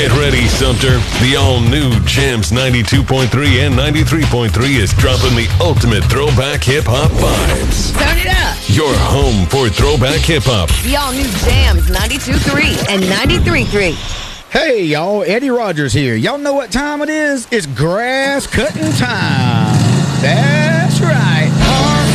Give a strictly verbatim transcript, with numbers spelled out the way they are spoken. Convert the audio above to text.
Get ready, Sumter. The all-new Jams ninety-two point three and ninety-three point three is dropping the ultimate throwback hip-hop vibes. Turn it up. Your home for throwback hip-hop. The all-new Jams ninety-two point three and ninety-three point three. Hey, y'all. Eddie Rogers here. Y'all know what time it is? It's grass cutting time. That's right.